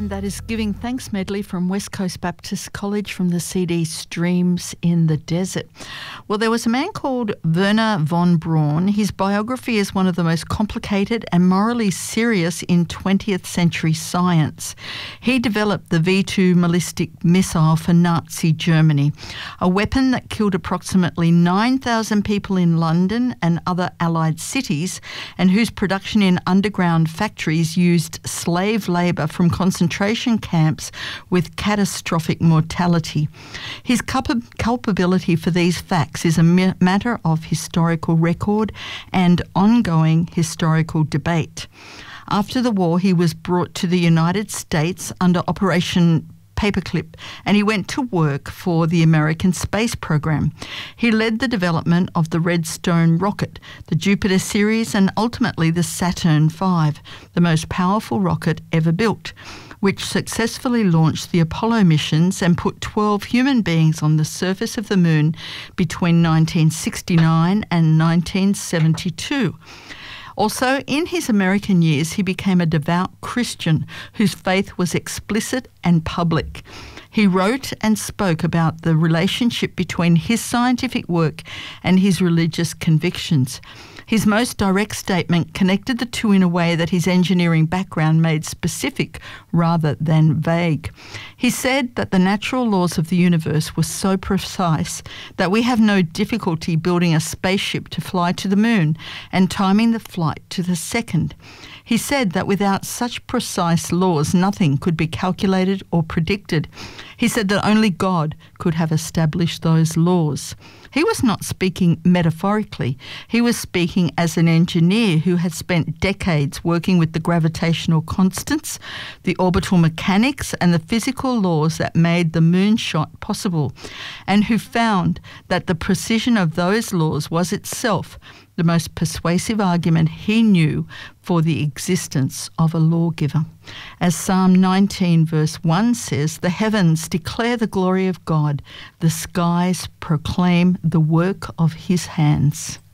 And that is Giving Thanks medley from West Coast Baptist College from the CD Streams in the Desert. Well, there was a man called Wernher von Braun. His biography is one of the most complicated and morally serious in 20th century science. He developed the V2 ballistic missile for Nazi Germany, a weapon that killed approximately 9,000 people in London and other Allied cities, and whose production in underground factories used slave labour from concentration camps with catastrophic mortality. His culpability for these facts is a matter of historical record and ongoing historical debate. After the war, he was brought to the United States under Operation Paperclip, and he went to work for the American space program. He led the development of the Redstone rocket, the Jupiter series, and ultimately the Saturn V, the most powerful rocket ever built, which successfully launched the Apollo missions and put 12 human beings on the surface of the moon between 1969 and 1972. Also, in his American years, he became a devout Christian whose faith was explicit and public. He wrote and spoke about the relationship between his scientific work and his religious convictions. His most direct statement connected the two in a way that his engineering background made specific rather than vague. He said that the natural laws of the universe were so precise that we have no difficulty building a spaceship to fly to the moon and timing the flight to the second. He said that without such precise laws, nothing could be calculated or predicted. He said that only God could have established those laws. He was not speaking metaphorically. He was speaking as an engineer who had spent decades working with the gravitational constants, the orbital mechanics, and the physical laws that made the moonshot possible, and who found that the precision of those laws was itself the most persuasive argument he knew for the existence of a lawgiver. As Psalm 19 verse 1 says, "The heavens declare the glory of God, the skies proclaim the work of his hands."